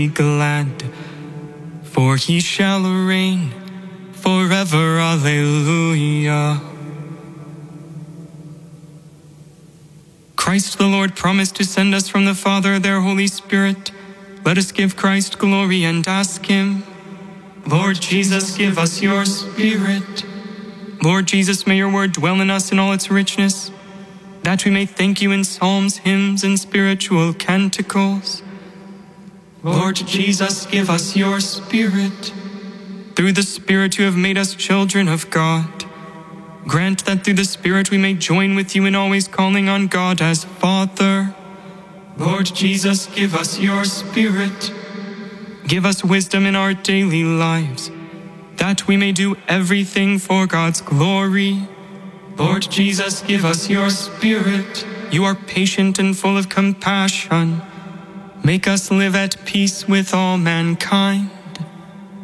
glad, for he shall reign forever. Alleluia. Christ the Lord promised to send us from the Father their Holy Spirit. Let us give Christ glory and ask him. Lord Jesus, give us your Spirit. Lord Jesus, may your word dwell in us in all its richness, that we may thank you in psalms, hymns, and spiritual canticles. Lord Jesus, give us your Spirit. Through the Spirit you have made us children of God. Grant that through the Spirit we may join with you in always calling on God as Father. Lord Jesus, give us your Spirit. Give us wisdom in our daily lives, that we may do everything for God's glory. Lord Jesus, give us your Spirit. You are patient and full of compassion. Make us live at peace with all mankind.